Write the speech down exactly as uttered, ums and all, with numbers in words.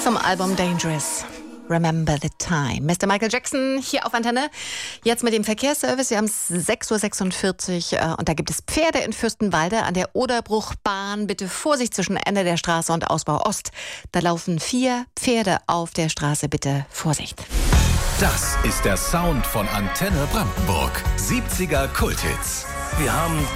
Zum Album Dangerous. Remember the Time. Mister Michael Jackson hier auf Antenne. Jetzt mit dem Verkehrsservice. Wir haben es sechs Uhr sechsundvierzig äh, und da gibt es Pferde in Fürstenwalde an der Oderbruchbahn. Bitte Vorsicht zwischen Ende der Straße und Ausbau Ost. Da laufen vier Pferde auf der Straße. Bitte Vorsicht. Das ist der Sound von Antenne Brandenburg. siebziger Kulthits. Wir haben